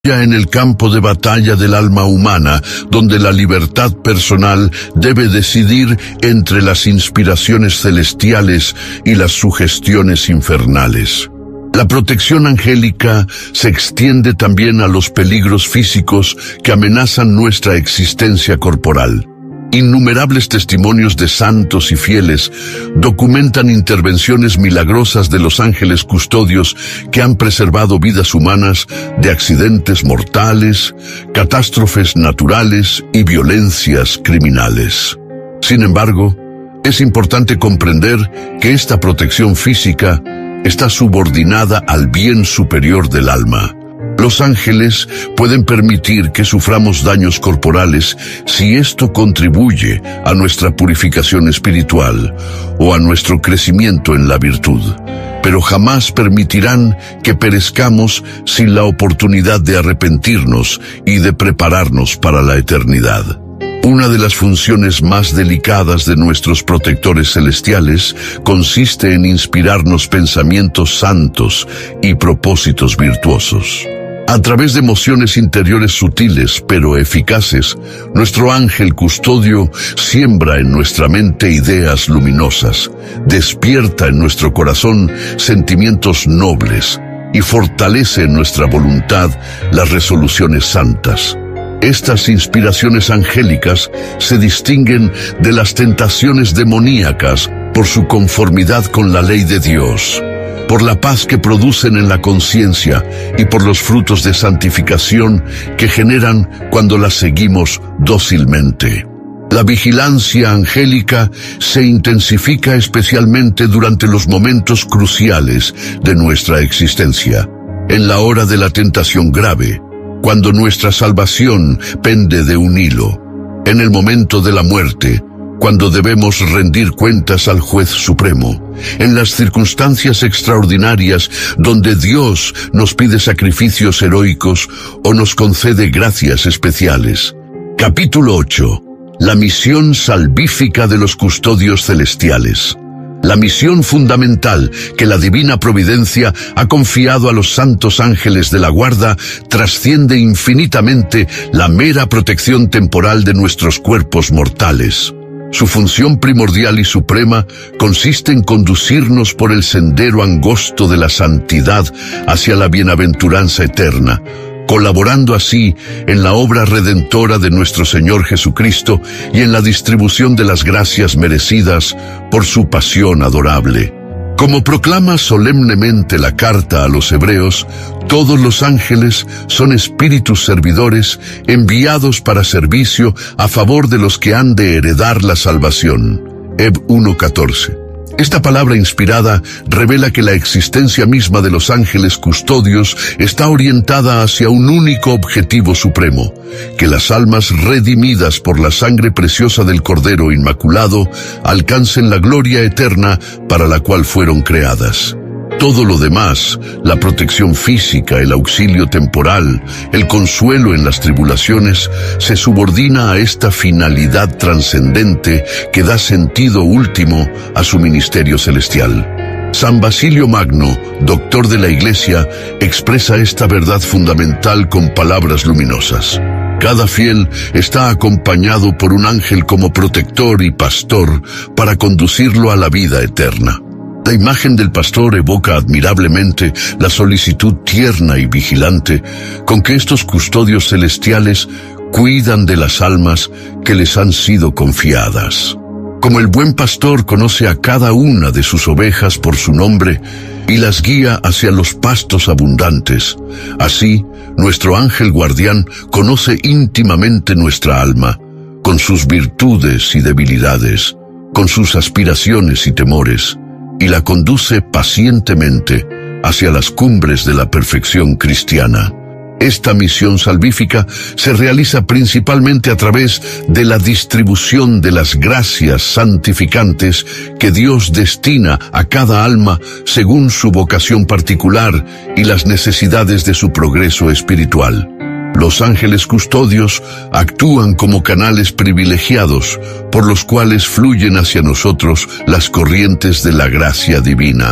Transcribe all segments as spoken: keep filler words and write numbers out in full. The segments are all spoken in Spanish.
En el campo de batalla del alma humana, donde la libertad personal debe decidir entre las inspiraciones celestiales y las sugestiones infernales. La protección angélica se extiende también a los peligros físicos que amenazan nuestra existencia corporal. Innumerables testimonios de santos y fieles documentan intervenciones milagrosas de los ángeles custodios que han preservado vidas humanas de accidentes mortales, catástrofes naturales y violencias criminales. Sin embargo, es importante comprender que esta protección física está subordinada al bien superior del alma. Los ángeles pueden permitir que suframos daños corporales si esto contribuye a nuestra purificación espiritual o a nuestro crecimiento en la virtud, pero jamás permitirán que perezcamos sin la oportunidad de arrepentirnos y de prepararnos para la eternidad. Una de las funciones más delicadas de nuestros protectores celestiales consiste en inspirarnos pensamientos santos y propósitos virtuosos. A través de emociones interiores sutiles pero eficaces, nuestro ángel custodio siembra en nuestra mente ideas luminosas, despierta en nuestro corazón sentimientos nobles y fortalece en nuestra voluntad las resoluciones santas. Estas inspiraciones angélicas se distinguen de las tentaciones demoníacas por su conformidad con la ley de Dios, por la paz que producen en la conciencia y por los frutos de santificación que generan cuando las seguimos dócilmente. La vigilancia angélica se intensifica especialmente durante los momentos cruciales de nuestra existencia, en la hora de la tentación grave, cuando nuestra salvación pende de un hilo, en el momento de la muerte, cuando debemos rendir cuentas al Juez Supremo, en las circunstancias extraordinarias donde Dios nos pide sacrificios heroicos o nos concede gracias especiales. Capítulo ocho. La misión salvífica de los custodios celestiales. La misión fundamental que la divina providencia ha confiado a los santos ángeles de la guarda trasciende infinitamente la mera protección temporal de nuestros cuerpos mortales. Su función primordial y suprema consiste en conducirnos por el sendero angosto de la santidad hacia la bienaventuranza eterna, colaborando así en la obra redentora de nuestro Señor Jesucristo y en la distribución de las gracias merecidas por su pasión adorable. Como proclama solemnemente la carta a los hebreos, todos los ángeles son espíritus servidores enviados para servicio a favor de los que han de heredar la salvación. Heb uno catorce. Esta palabra inspirada revela que la existencia misma de los ángeles custodios está orientada hacia un único objetivo supremo: que las almas redimidas por la sangre preciosa del Cordero Inmaculado alcancen la gloria eterna para la cual fueron creadas. Todo lo demás, la protección física, el auxilio temporal, el consuelo en las tribulaciones, se subordina a esta finalidad trascendente que da sentido último a su ministerio celestial. San Basilio Magno, doctor de la Iglesia, expresa esta verdad fundamental con palabras luminosas. Cada fiel está acompañado por un ángel como protector y pastor para conducirlo a la vida eterna. La imagen del pastor evoca admirablemente la solicitud tierna y vigilante con que estos custodios celestiales cuidan de las almas que les han sido confiadas. Como el buen pastor conoce a cada una de sus ovejas por su nombre y las guía hacia los pastos abundantes, así nuestro ángel guardián conoce íntimamente nuestra alma, con sus virtudes y debilidades, con sus aspiraciones y temores, y la conduce pacientemente hacia las cumbres de la perfección cristiana. Esta misión salvífica se realiza principalmente a través de la distribución de las gracias santificantes que Dios destina a cada alma según su vocación particular y las necesidades de su progreso espiritual. Los ángeles custodios actúan como canales privilegiados por los cuales fluyen hacia nosotros las corrientes de la gracia divina.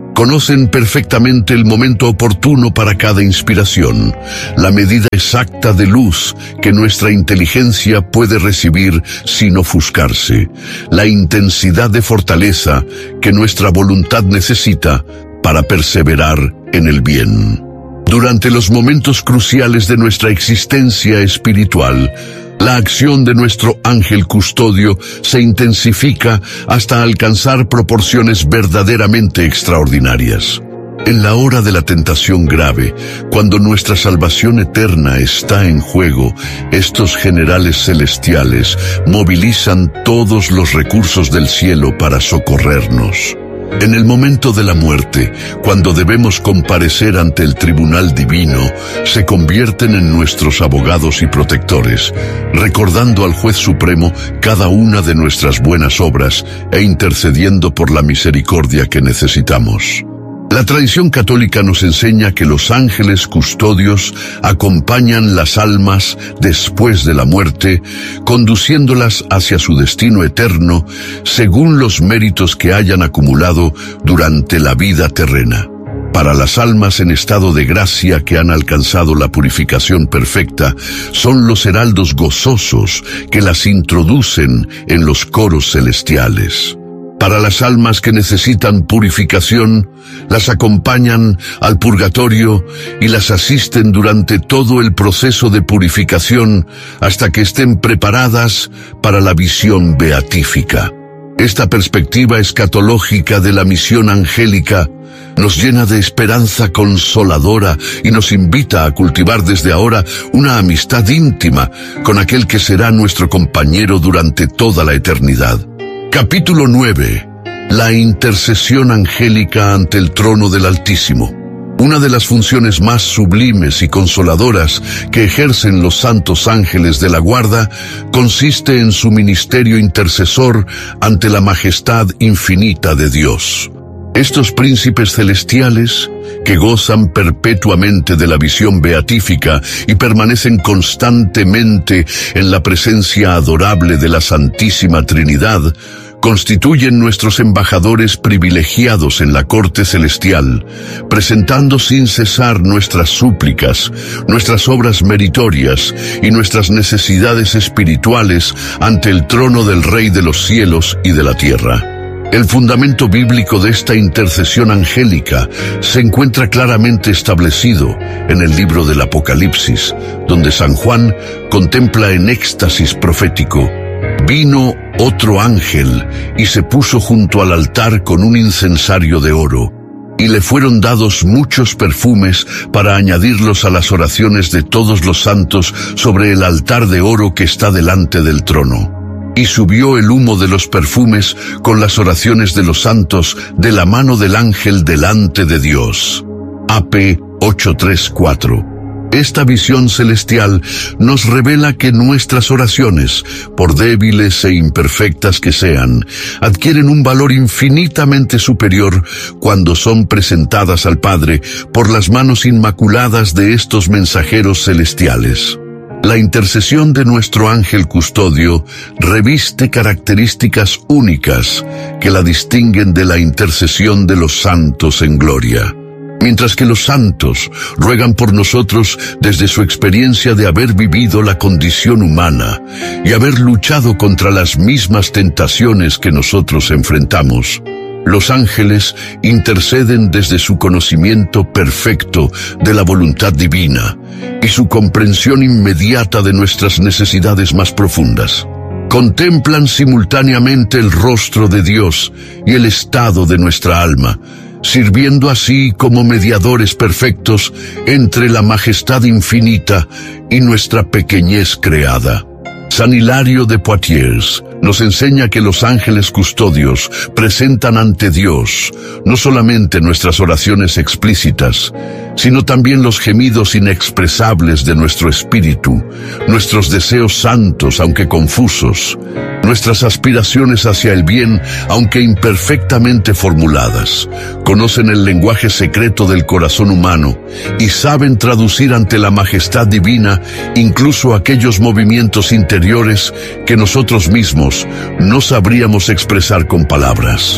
Conocen perfectamente el momento oportuno para cada inspiración, la medida exacta de luz que nuestra inteligencia puede recibir sin ofuscarse, la intensidad de fortaleza que nuestra voluntad necesita para perseverar en el bien. Durante los momentos cruciales de nuestra existencia espiritual, la acción de nuestro ángel custodio se intensifica hasta alcanzar proporciones verdaderamente extraordinarias. En la hora de la tentación grave, cuando nuestra salvación eterna está en juego, estos generales celestiales movilizan todos los recursos del cielo para socorrernos. En el momento de la muerte, cuando debemos comparecer ante el tribunal divino, se convierten en nuestros abogados y protectores, recordando al Juez Supremo cada una de nuestras buenas obras e intercediendo por la misericordia que necesitamos. La tradición católica nos enseña que los ángeles custodios acompañan las almas después de la muerte, conduciéndolas hacia su destino eterno según los méritos que hayan acumulado durante la vida terrena. Para las almas en estado de gracia que han alcanzado la purificación perfecta, son los heraldos gozosos que las introducen en los coros celestiales. Para las almas que necesitan purificación, las acompañan al purgatorio y las asisten durante todo el proceso de purificación hasta que estén preparadas para la visión beatífica. Esta perspectiva escatológica de la misión angélica nos llena de esperanza consoladora y nos invita a cultivar desde ahora una amistad íntima con aquel que será nuestro compañero durante toda la eternidad. Capítulo nueve. La intercesión angélica ante el trono del Altísimo. Una de las funciones más sublimes y consoladoras que ejercen los santos ángeles de la guarda consiste en su ministerio intercesor ante la majestad infinita de Dios. Estos príncipes celestiales, que gozan perpetuamente de la visión beatífica y permanecen constantemente en la presencia adorable de la Santísima Trinidad, constituyen nuestros embajadores privilegiados en la corte celestial, presentando sin cesar nuestras súplicas, nuestras obras meritorias y nuestras necesidades espirituales ante el trono del Rey de los cielos y de la tierra. El fundamento bíblico de esta intercesión angélica se encuentra claramente establecido en el libro del Apocalipsis, donde San Juan contempla en éxtasis profético: vino otro ángel y se puso junto al altar con un incensario de oro, y le fueron dados muchos perfumes para añadirlos a las oraciones de todos los santos sobre el altar de oro que está delante del trono. Y subió el humo de los perfumes con las oraciones de los santos de la mano del ángel delante de Dios. A P ocho tres cuatro. Esta visión celestial nos revela que nuestras oraciones, por débiles e imperfectas que sean, adquieren un valor infinitamente superior cuando son presentadas al Padre por las manos inmaculadas de estos mensajeros celestiales. La intercesión de nuestro ángel custodio reviste características únicas que la distinguen de la intercesión de los santos en gloria. Mientras que los santos ruegan por nosotros desde su experiencia de haber vivido la condición humana y haber luchado contra las mismas tentaciones que nosotros enfrentamos, los ángeles interceden desde su conocimiento perfecto de la voluntad divina y su comprensión inmediata de nuestras necesidades más profundas. Contemplan simultáneamente el rostro de Dios y el estado de nuestra alma, sirviendo así como mediadores perfectos entre la majestad infinita y nuestra pequeñez creada. San Hilario de Poitiers nos enseña que los ángeles custodios presentan ante Dios no solamente nuestras oraciones explícitas, sino también los gemidos inexpresables de nuestro espíritu, nuestros deseos santos aunque confusos, nuestras aspiraciones hacia el bien aunque imperfectamente formuladas. Conocen el lenguaje secreto del corazón humano y saben traducir ante la majestad divina incluso aquellos movimientos interiores que nosotros mismos no sabríamos expresar con palabras.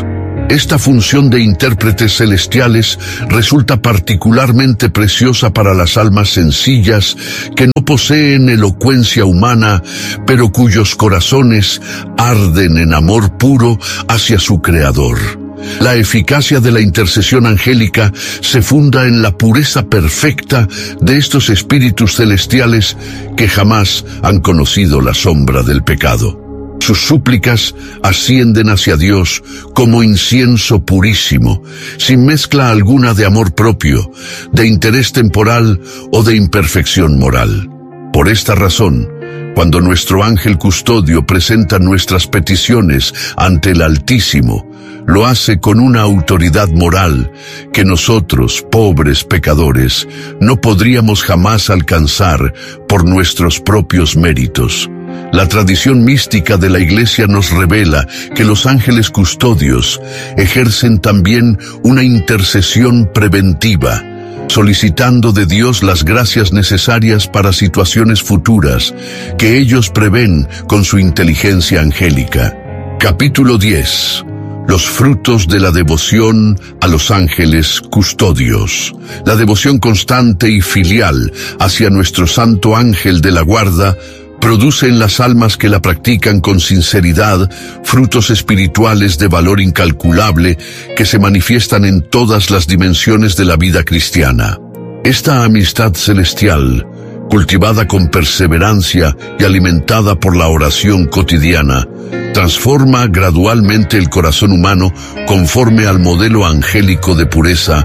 Esta función de intérpretes celestiales resulta particularmente preciosa para las almas sencillas que no poseen elocuencia humana, pero cuyos corazones arden en amor puro hacia su Creador. La eficacia de la intercesión angélica se funda en la pureza perfecta de estos espíritus celestiales que jamás han conocido la sombra del pecado. Sus súplicas ascienden hacia Dios como incienso purísimo, sin mezcla alguna de amor propio, de interés temporal o de imperfección moral. Por esta razón, cuando nuestro ángel custodio presenta nuestras peticiones ante el Altísimo, lo hace con una autoridad moral que nosotros, pobres pecadores, no podríamos jamás alcanzar por nuestros propios méritos. La tradición mística de la Iglesia nos revela que los ángeles custodios ejercen también una intercesión preventiva, solicitando de Dios las gracias necesarias para situaciones futuras que ellos prevén con su inteligencia angélica. Capítulo diez. Los frutos de la devoción a los ángeles custodios. La devoción constante y filial hacia nuestro santo ángel de la guarda produce en las almas que la practican con sinceridad frutos espirituales de valor incalculable que se manifiestan en todas las dimensiones de la vida cristiana. Esta amistad celestial, cultivada con perseverancia y alimentada por la oración cotidiana, transforma gradualmente el corazón humano conforme al modelo angélico de pureza,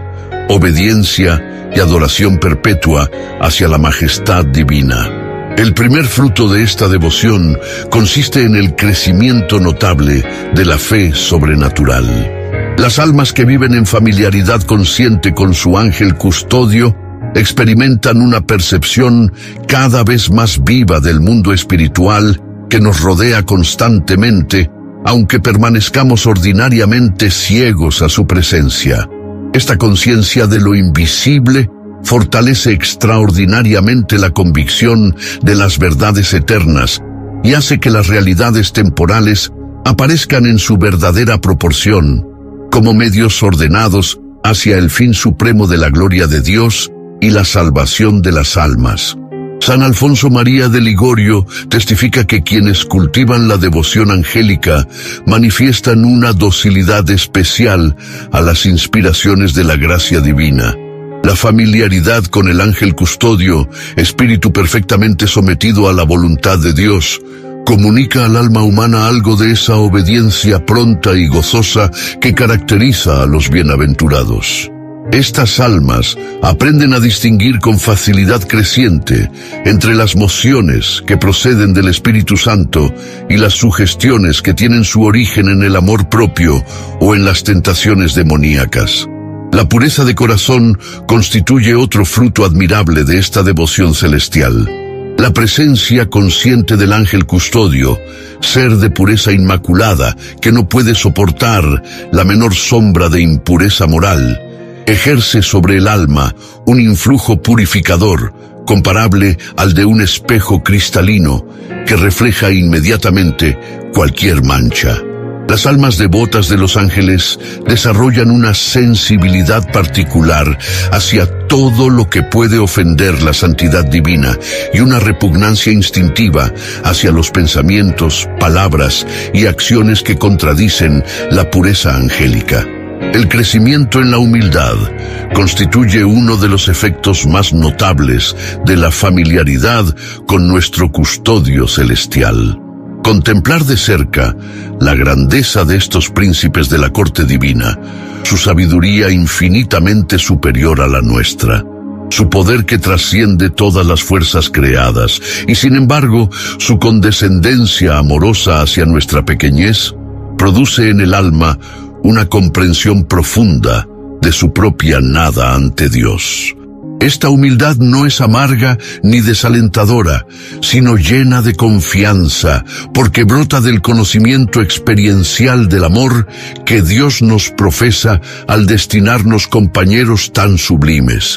obediencia y adoración perpetua hacia la majestad divina. El primer fruto de esta devoción consiste en el crecimiento notable de la fe sobrenatural. Las almas que viven en familiaridad consciente con su ángel custodio experimentan una percepción cada vez más viva del mundo espiritual que nos rodea constantemente, aunque permanezcamos ordinariamente ciegos a su presencia. Esta conciencia de lo invisible fortalece extraordinariamente la convicción de las verdades eternas y hace que las realidades temporales aparezcan en su verdadera proporción, como medios ordenados hacia el fin supremo de la gloria de Dios y la salvación de las almas. San Alfonso María de Ligorio testifica que quienes cultivan la devoción angélica manifiestan una docilidad especial a las inspiraciones de la gracia divina. La familiaridad con el ángel custodio, espíritu perfectamente sometido a la voluntad de Dios, comunica al alma humana algo de esa obediencia pronta y gozosa que caracteriza a los bienaventurados. Estas almas aprenden a distinguir con facilidad creciente entre las mociones que proceden del Espíritu Santo y las sugestiones que tienen su origen en el amor propio o en las tentaciones demoníacas. La pureza de corazón constituye otro fruto admirable de esta devoción celestial. La presencia consciente del ángel custodio, ser de pureza inmaculada que no puede soportar la menor sombra de impureza moral, ejerce sobre el alma un influjo purificador comparable al de un espejo cristalino que refleja inmediatamente cualquier mancha. Las almas devotas de los ángeles desarrollan una sensibilidad particular hacia todo lo que puede ofender la santidad divina y una repugnancia instintiva hacia los pensamientos, palabras y acciones que contradicen la pureza angélica. El crecimiento en la humildad constituye uno de los efectos más notables de la familiaridad con nuestro custodio celestial. Contemplar de cerca la grandeza de estos príncipes de la corte divina, su sabiduría infinitamente superior a la nuestra, su poder que trasciende todas las fuerzas creadas y sin embargo su condescendencia amorosa hacia nuestra pequeñez, produce en el alma una comprensión profunda de su propia nada ante Dios. Esta humildad no es amarga ni desalentadora, sino llena de confianza, porque brota del conocimiento experiencial del amor que Dios nos profesa al destinarnos compañeros tan sublimes.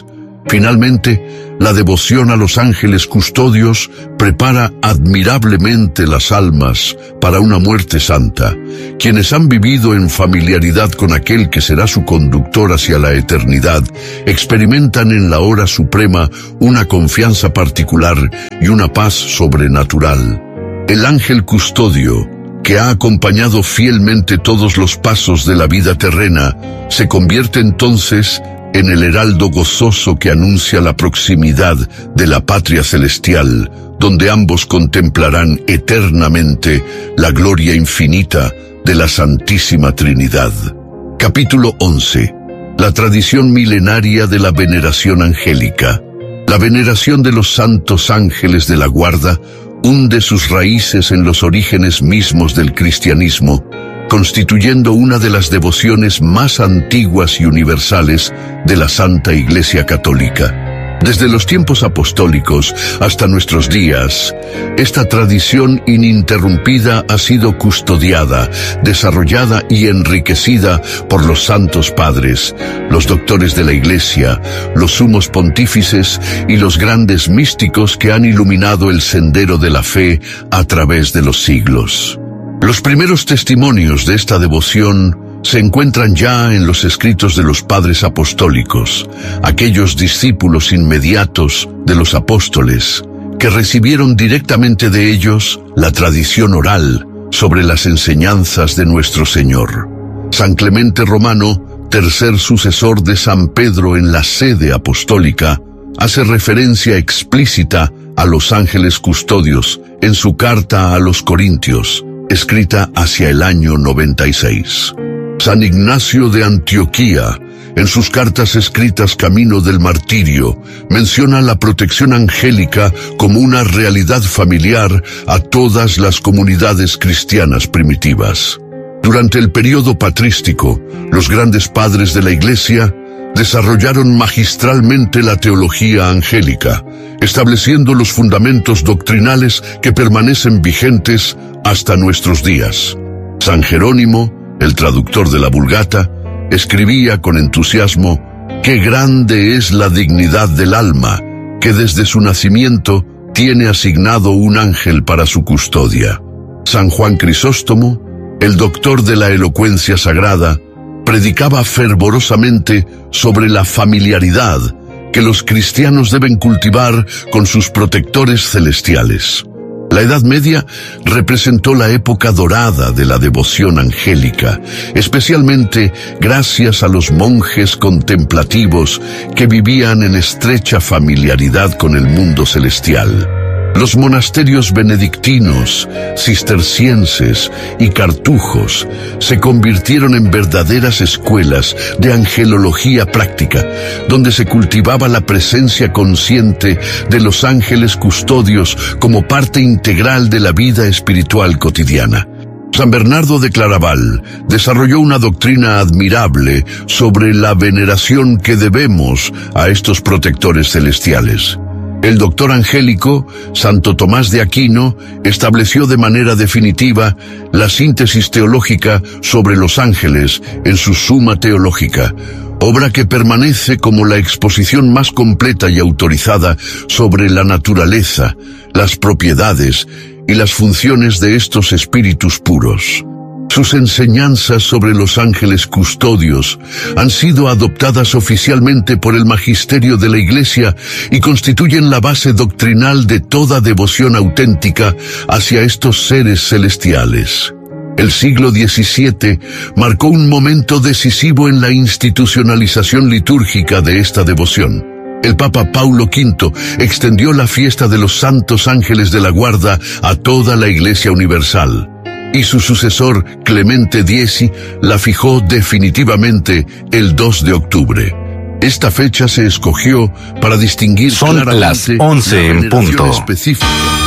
Finalmente, la devoción a los ángeles custodios prepara admirablemente las almas para una muerte santa. Quienes han vivido en familiaridad con aquel que será su conductor hacia la eternidad, experimentan en la hora suprema una confianza particular y una paz sobrenatural. El ángel custodio, que ha acompañado fielmente todos los pasos de la vida terrena, se convierte entonces en el heraldo gozoso que anuncia la proximidad de la patria celestial, donde ambos contemplarán eternamente la gloria infinita de la Santísima Trinidad. Capítulo once. La tradición milenaria de la veneración angélica. La veneración de los santos ángeles de la guarda hunde sus raíces en los orígenes mismos del cristianismo, constituyendo una de las devociones más antiguas y universales de la Santa Iglesia Católica. Desde los tiempos apostólicos hasta nuestros días, esta tradición ininterrumpida ha sido custodiada, desarrollada y enriquecida por los santos padres, los doctores de la Iglesia, los sumos pontífices y los grandes místicos que han iluminado el sendero de la fe a través de los siglos. Los primeros testimonios de esta devoción se encuentran ya en los escritos de los padres apostólicos, aquellos discípulos inmediatos de los apóstoles, que recibieron directamente de ellos la tradición oral sobre las enseñanzas de nuestro Señor. San Clemente Romano, tercer sucesor de San Pedro en la sede apostólica, hace referencia explícita a los ángeles custodios en su carta a los Corintios, escrita hacia el año noventa y seis. San Ignacio de Antioquía, en sus cartas escritas Camino del Martirio, menciona la protección angélica como una realidad familiar a todas las comunidades cristianas primitivas. Durante el período patrístico, los grandes padres de la Iglesia desarrollaron magistralmente la teología angélica, estableciendo los fundamentos doctrinales que permanecen vigentes hasta nuestros días. San Jerónimo, el traductor de la Vulgata, escribía con entusiasmo: «Qué grande es la dignidad del alma, que desde su nacimiento tiene asignado un ángel para su custodia». San Juan Crisóstomo, el doctor de la elocuencia sagrada, predicaba fervorosamente sobre la familiaridad que los cristianos deben cultivar con sus protectores celestiales. La Edad Media representó la época dorada de la devoción angélica, especialmente gracias a los monjes contemplativos que vivían en estrecha familiaridad con el mundo celestial. Los monasterios benedictinos, cistercienses y cartujos se convirtieron en verdaderas escuelas de angelología práctica, donde se cultivaba la presencia consciente de los ángeles custodios como parte integral de la vida espiritual cotidiana. San Bernardo de Claraval desarrolló una doctrina admirable sobre la veneración que debemos a estos protectores celestiales. El doctor angélico, Santo Tomás de Aquino, estableció de manera definitiva la síntesis teológica sobre los ángeles en su Summa Theologica, obra que permanece como la exposición más completa y autorizada sobre la naturaleza, las propiedades y las funciones de estos espíritus puros. Sus enseñanzas sobre los ángeles custodios han sido adoptadas oficialmente por el magisterio de la Iglesia y constituyen la base doctrinal de toda devoción auténtica hacia estos seres celestiales. El siglo diecisiete marcó un momento decisivo en la institucionalización litúrgica de esta devoción. El Papa Paulo quinto extendió la fiesta de los santos ángeles de la guarda a toda la Iglesia universal, y su sucesor, Clemente diez, la fijó definitivamente el dos de octubre. Esta fecha se escogió para distinguir Son claramente las once la en punto. específica